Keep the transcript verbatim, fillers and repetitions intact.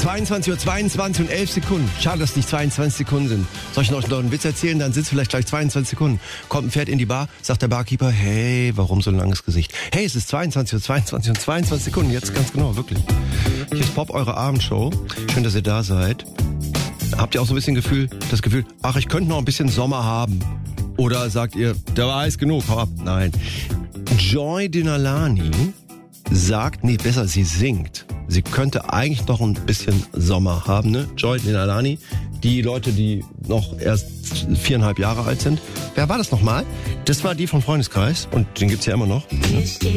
zweiundzwanzig Uhr zweiundzwanzig und elf Sekunden. Schade, dass es nicht zweiundzwanzig Sekunden sind. Soll ich noch einen Witz erzählen? Dann sitzt vielleicht gleich zweiundzwanzig Sekunden. Kommt ein Pferd in die Bar, sagt der Barkeeper, hey, warum so ein langes Gesicht? Hey, es ist zweiundzwanzig Uhr zweiundzwanzig und zweiundzwanzig Sekunden. Jetzt ganz genau, wirklich. Hier ist Pop, eure Abendshow. Schön, dass ihr da seid. Habt ihr auch so ein bisschen Gefühl, das Gefühl, ach, ich könnte noch ein bisschen Sommer haben? Oder sagt ihr, der war heiß genug, hau ab. Nein. Joy Dinalani sagt, nee, besser, sie singt. Sie könnte eigentlich noch ein bisschen Sommer haben, ne? Joy Dinalani, die Leute, die noch erst viereinhalb Jahre alt sind. Wer war das nochmal? Das war die vom Freundeskreis und den gibt's ja immer noch.